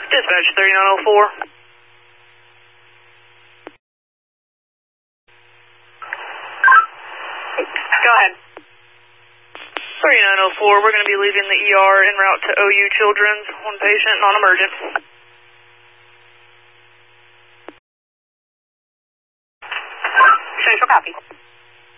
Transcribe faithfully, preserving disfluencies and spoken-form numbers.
Dispatch thirty-nine oh four. Go ahead. thirty-nine oh four, we're going to be leaving the E R en route to O U Children's. One patient, non-emergent. Central copy.